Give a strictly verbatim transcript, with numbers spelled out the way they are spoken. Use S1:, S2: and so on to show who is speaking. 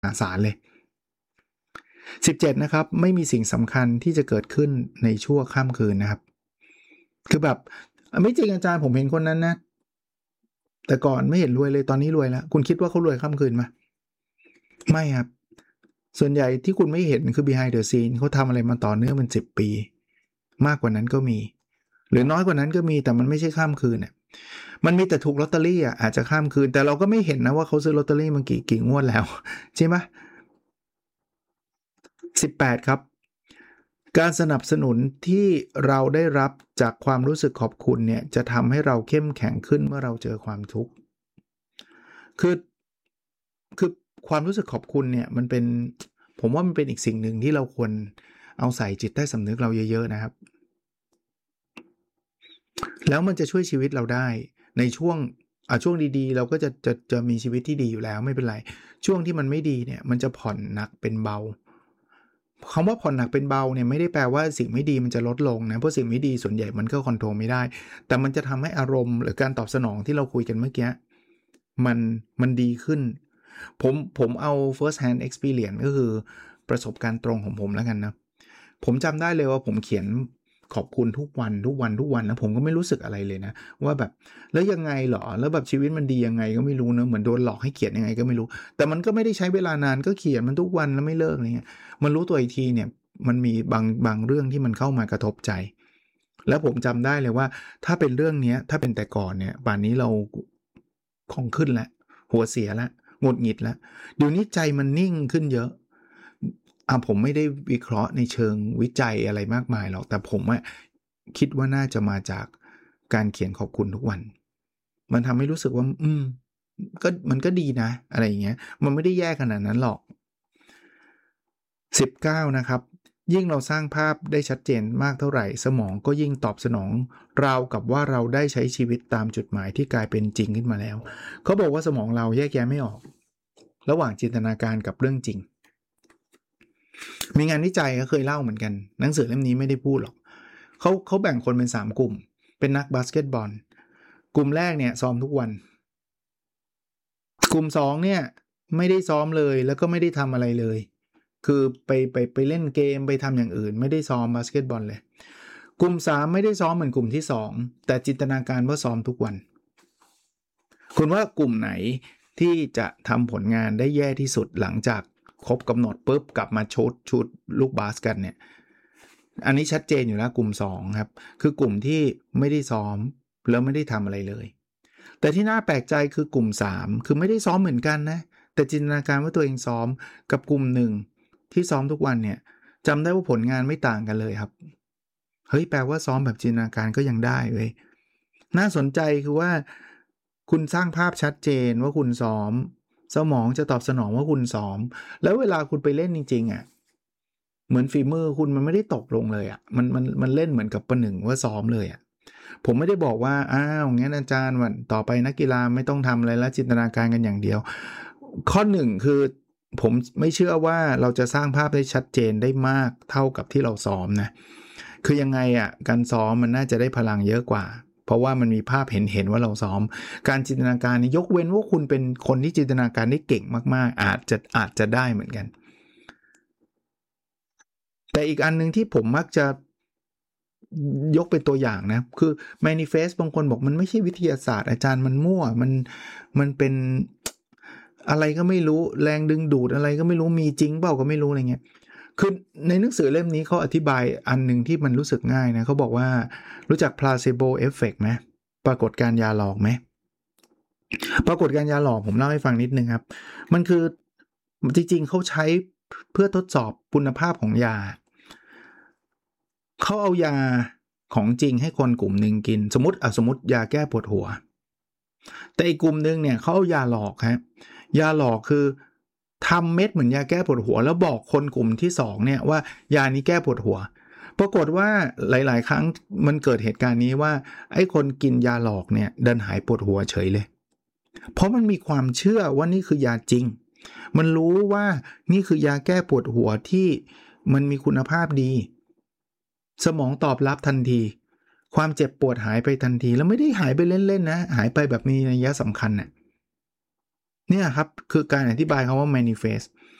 S1: หาศาลเลยสิบเจ็ดนะครับไม่มีสิ่งสำคัญที่จะเกิดขึ้นในชั่วข้ามคืนนะครับคือแบบไม่จริงอาจารย์ผมเห็นคนนั้นนะแต่ก่อนไม่เห็นรวยเลยตอนนี้รวยแล้วคุณคิดว่าเขารวยข้ามคืนไหมไม่ครับส่วนใหญ่ที่คุณไม่เห็นคือ behind the scene เขาทำอะไรมาต่อเนื่องเป็นสิบปีมากกว่านั้นก็มีหรือน้อยกว่านั้นก็มีแต่มันไม่ใช่ข้ามคืนเนี่ยมันมีแต่ถูกลอตเตอรี่อ่ะอาจจะข้ามคืนแต่เราก็ไม่เห็นนะว่าเขาซื้อลอตเตอรี่มากี่กี่งวดแล้วใช่ไหมสิบแปดครับการสนับสนุนที่เราได้รับจากความรู้สึกขอบคุณเนี่ยจะทำให้เราเข้มแข็งขึ้นเมื่อเราเจอความทุกข์คือคือความรู้สึกขอบคุณเนี่ยมันเป็นผมว่ามันเป็นอีกสิ่งหนึ่งที่เราควรเอาใส่จิตใต้สำนึกเราเยอะๆนะครับแล้วมันจะช่วยชีวิตเราได้ในช่วงอ่ะช่วงดีๆเราก็จะจะจะมีชีวิตที่ดีอยู่แล้วไม่เป็นไรช่วงที่มันไม่ดีเนี่ยมันจะผ่อนหนักเป็นเบาคำว่าผ่อนหนักเป็นเบาเนี่ยไม่ได้แปลว่าสิ่งไม่ดีมันจะลดลงนะเพราะสิ่งไม่ดีส่วนใหญ่มันก็คอนโทรลไม่ได้แต่มันจะทำให้อารมณ์หรือการตอบสนองที่เราคุยกันเมื่อกี้มันมันดีขึ้นผมผมเอา first hand experience ก็คือประสบการณ์ตรงของผมแล้วกันนะผมจำได้เลยว่าผมเขียนขอบคุณทุกวันทุกวันทุกวันแล้วผมก็ไม่รู้สึกอะไรเลยนะว่าแบบแล้วยังไงเหรอแล้วแบบชีวิตมันดียังไงก็ไม่รู้นะเหมือนโดนหลอกให้เขียนยังไงก็ไม่รู้แต่มันก็ไม่ได้ใช้เวลานานก็เขียนมันทุกวันแล้วไม่เลิกอะไรเงี้ยมันรู้ตัวอีกทีเนี่ยมันมีบางบางเรื่องที่มันเข้ามากระทบใจแล้วผมจำได้เลยว่าถ้าเป็นเรื่องนี้ถ้าเป็นแต่ก่อนเนี่ยป่านนี้เราของขึ้นแล้วหัวเสียแล้วหงุดหงิดแล้วเดี๋ยวนี้ใจมันนิ่งขึ้นเยอะอ่ะผมไม่ได้วิเคราะห์ในเชิงวิจัยอะไรมากมายหรอกแต่ผมอะคิดว่าน่าจะมาจากการเขียนขอบคุณทุกวันมันทำให้รู้สึกว่าอืมก็มันก็ดีนะอะไรอย่างเงี้ยมันไม่ได้แย่ขนาดนั้นหรอกสิบเก้านะครับยิ่งเราสร้างภาพได้ชัดเจนมากเท่าไหร่สมองก็ยิ่งตอบสนองราวกับว่าเราได้ใช้ชีวิตตามจุดหมายที่กลายเป็นจริงขึ้นมาแล้วเขาบอกว่าสมองเราแยกแยะไม่ออกระหว่างจินตนาการกับเรื่องจริงมีงานวิจัยเขาเคยเล่าเหมือนกันหนังสือเล่มนี้ไม่ได้พูดหรอกเขาเขาแบ่งคนเป็นสามกลุ่มเป็นนักบาสเกตบอลกลุ่มแรกเนี่ยซ้อมทุกวันกลุ่มสองเนี่ยไม่ได้ซ้อมเลยแล้วก็ไม่ได้ทำอะไรเลยคือไปไปไปเล่นเกมไปทำอย่างอื่นไม่ได้ซ้อมบาสเกตบอลเลยกลุ่มสามไม่ได้ซ้อมเหมือนกลุ่มที่สองแต่จินตนาการว่าซ้อมทุกวันคุณว่ากลุ่มไหนที่จะทำผลงานได้แย่ที่สุดหลังจากครบกำหนดปุ๊บกลับมาชุดชุดลูกบาสกันเนี่ยอันนี้ชัดเจนอยู่แล้วกลุ่มสองครับคือกลุ่มที่ไม่ได้ซ้อมแล้วไม่ได้ทำอะไรเลยแต่ที่น่าแปลกใจคือกลุ่มสามคือไม่ได้ซ้อมเหมือนกันนะแต่จินตนาการว่าตัวเองซ้อมกับกลุ่มหนึ่งที่ซ้อมทุกวันเนี่ยจำได้ว่าผลงานไม่ต่างกันเลยครับเฮ้ยแปลว่าซ้อมแบบจินตนาการก็ยังได้เว้ยน่าสนใจคือว่าคุณสร้างภาพชัดเจนว่าคุณซ้อมสมองจะตอบสนองว่าคุณซ้อมแล้วเวลาคุณไปเล่นจริงๆอ่ะเหมือนฝีมือคุณมันไม่ได้ตกลงเลยอ่ะมันมันมันเล่นเหมือนกับประหนึ่งว่าซ้อมเลยอ่ะผมไม่ได้บอกว่าอ้าวงั้นอาจารย์วันต่อไปนักกีฬาไม่ต้องทำอะไรแล้วจินตนาการกันอย่างเดียวข้อหนึ่งคือผมไม่เชื่อว่าเราจะสร้างภาพได้ชัดเจนได้มากเท่ากับที่เราซ้อมนะคือยังไงอ่ะการซ้อมมันน่าจะได้พลังเยอะกว่าเพราะว่ามันมีภาพเห็นเห็นว่าเราซ้อมการจินตนาการนี่ยกเว้นว่าคุณเป็นคนที่จินตนาการได้เก่งมากๆอาจจะอาจจะได้เหมือนกันแต่อีกอันนึงที่ผมมักจะยกเป็นตัวอย่างนะคือ manifest บางคนบอกมันไม่ใช่วิทยาศาสตร์อาจารย์มันมั่วมันมันเป็นอะไรก็ไม่รู้แรงดึงดูดอะไรก็ไม่รู้มีจริงเปล่าก็ไม่รู้อะไรเงี้ยคือในหนังสือเล่มนี้เขาอธิบายอันนึงที่มันรู้สึกง่ายนะเขาบอกว่ารู้จัก placebo effect ไหมปรากฏการณ์ยาหลอกไหมปรากฏการณ์ยาหลอกผมเล่าให้ฟังนิดนึงครับมันคือจริงๆเขาใช้เพื่อทดสอบคุณภาพของยาเขาเอายาของจริงให้คนกลุ่มหนึ่งกินสมมติอ่ะสมมติยาแก้ปวดหัวแต่อีกกลุ่มนึงเนี่ยเขาเอายาหลอกครับยาหลอกคือทำเม็ดเหมือนยาแก้ปวดหัวแล้วบอกคนกลุ่มที่สองเนี่ยว่ายานี้แก้ปวดหัวปรากฏว่าหลายๆครั้งมันเกิดเหตุการณ์นี้ว่าไอ้คนกินยาหลอกเนี่ยเดินหายปวดหัวเฉยเลยเพราะมันมีความเชื่อว่านี่คือยาจริงมันรู้ว่านี่คือยาแก้ปวดหัวที่มันมีคุณภาพดีสมองตอบรับทันทีความเจ็บปวดหายไปทันทีแล้วไม่ได้หายไปเล่นๆนะหายไปแบบมีนัยสำคัญน่ะเนี่ยครับคือการอธิบายคำว่า manifest